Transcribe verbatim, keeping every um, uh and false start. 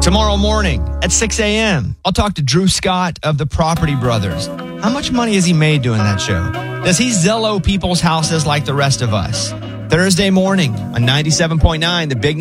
Tomorrow morning at six a.m., I'll talk to Drew Scott of the Property Brothers. How much money has he made doing that show? Does he Zello people's houses like the rest of us? Thursday morning on ninety-seven point nine, The Big